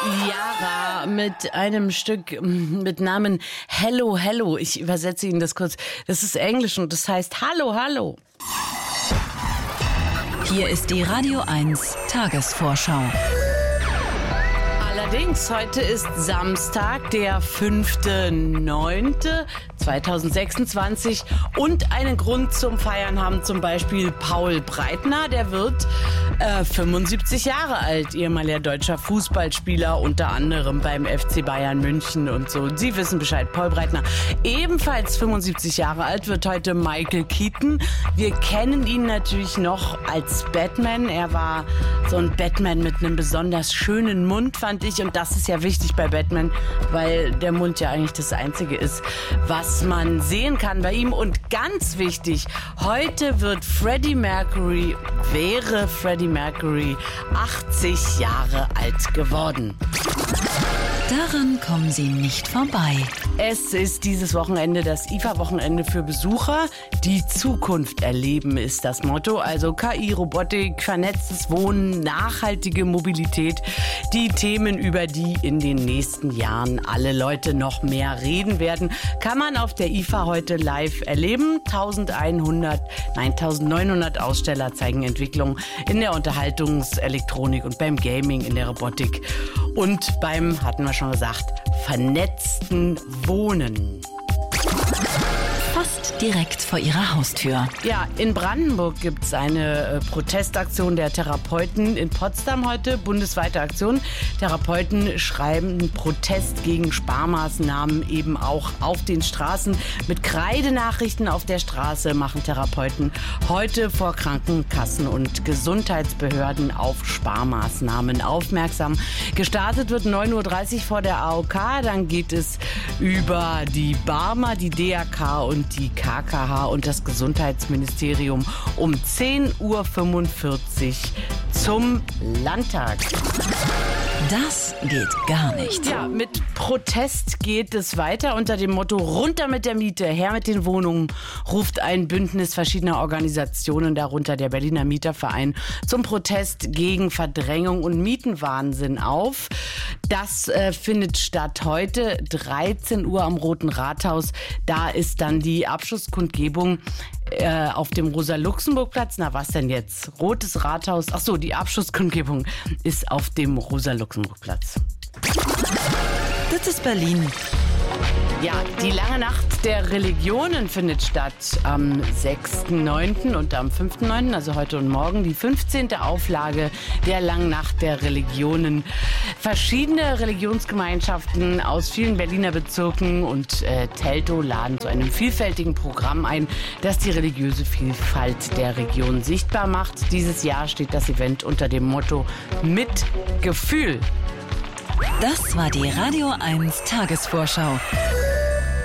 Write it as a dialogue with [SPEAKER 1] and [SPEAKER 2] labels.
[SPEAKER 1] Yara mit einem Stück mit Namen Hello, Hello. Ich übersetze Ihnen das kurz. Das ist Englisch und das heißt Hallo, Hallo.
[SPEAKER 2] Hier ist die Radio 1 Tagesvorschau.
[SPEAKER 1] Allerdings, heute ist Samstag, der 5.9.2026 und einen Grund zum Feiern haben zum Beispiel Paul Breitner, der wird 75 Jahre alt, ehemaliger deutscher Fußballspieler, unter anderem beim FC Bayern München und so. Sie wissen Bescheid, Paul Breitner. Ebenfalls 75 Jahre alt wird heute Michael Keaton. Wir kennen ihn natürlich noch als Batman. Er war so ein Batman mit einem besonders schönen Mund, fand ich. Und das ist ja wichtig bei Batman, weil der Mund ja eigentlich das Einzige ist, was man sehen kann bei ihm. Und ganz wichtig, heute wäre Freddie Mercury 80 Jahre alt geworden.
[SPEAKER 2] Daran kommen Sie nicht vorbei.
[SPEAKER 1] Es ist dieses Wochenende das IFA-Wochenende für Besucher. Die Zukunft erleben ist das Motto. Also KI, Robotik, vernetztes Wohnen, nachhaltige Mobilität. Die Themen, über die in den nächsten Jahren alle Leute noch mehr reden werden, kann man auf der IFA heute live erleben. 1900 Aussteller zeigen Entwicklungen in der Unterhaltungselektronik und beim Gaming, in der Robotik und beim, hatten wir schon gesagt, vernetzten Wohnen.
[SPEAKER 2] Fast direkt vor Ihrer Haustür.
[SPEAKER 1] Ja, in Brandenburg gibt es eine Protestaktion der Therapeuten in Potsdam heute, bundesweite Aktion. Therapeuten schreiben Protest gegen Sparmaßnahmen eben auch auf den Straßen. Mit Kreidenachrichten auf der Straße machen Therapeuten heute vor Krankenkassen und Gesundheitsbehörden auf Sparmaßnahmen aufmerksam. Gestartet wird 9.30 Uhr vor der AOK, dann geht es über die Barmer, die DRK und die KKH und das Gesundheitsministerium um 10.45 Uhr zum Landtag.
[SPEAKER 2] Das geht gar nicht.
[SPEAKER 1] Ja, mit Protest geht es weiter unter dem Motto runter mit der Miete, her mit den Wohnungen, ruft ein Bündnis verschiedener Organisationen, darunter der Berliner Mieterverein, zum Protest gegen Verdrängung und Mietenwahnsinn auf. Das findet statt heute, 13 Uhr am Roten Rathaus. Da ist dann die Abschlusskundgebung auf dem Rosa-Luxemburg-Platz. Na, was denn jetzt? Rotes Rathaus. Ach so, die Abschlusskundgebung ist auf dem Rosa-Luxemburg-Platz.
[SPEAKER 2] Das ist Berlin.
[SPEAKER 1] Ja, die lange Nacht der Religionen findet statt am 6.9. und am 5.9., also heute und morgen, die 15. Auflage der langen Nacht der Religionen. Verschiedene Religionsgemeinschaften aus vielen Berliner Bezirken und Teltow laden zu einem vielfältigen Programm ein, das die religiöse Vielfalt der Region sichtbar macht. Dieses Jahr steht das Event unter dem Motto Mit Gefühl.
[SPEAKER 2] Das war die Radio 1 Tagesvorschau.